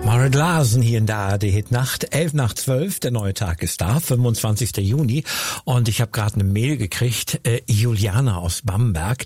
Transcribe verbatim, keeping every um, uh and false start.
Margaret Larson hier in der A R D-Hit-Nacht, elf nach zwölf, der neue Tag ist da, fünfundzwanzigster Juni und ich habe gerade eine Mail gekriegt, äh, Juliana aus Bamberg,